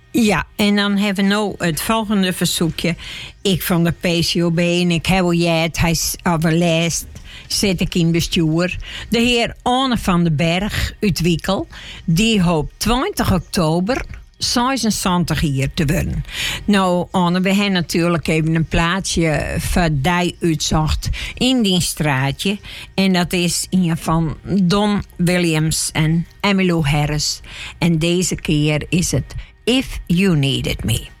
Ja, en dan hebben we nou het volgende verzoekje. Ik van de PCOB en ik heb al hij is overlijst. Zit ik in bestuur. De heer Anne van den Berg uit Wiekel, die hoopt 20 oktober 76 hier te worden. Nou, Anne, we hebben natuurlijk even een plaatsje voor die uitzocht in die straatje. En dat is een van Don Williams en Emmylou Harris. En deze keer is het If You Needed Me.